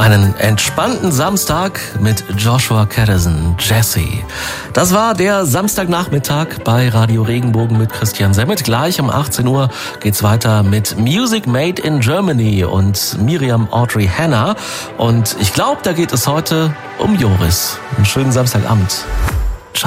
Einen entspannten Samstag mit Joshua Kadison, Jesse. Das war der Samstagnachmittag bei Radio Regenbogen mit Christian Semmet. Gleich um 18 Uhr geht's weiter mit Music Made in Germany und Miriam Audrey Hanna. Und ich glaube, da geht es heute um Joris. Einen schönen Samstagabend.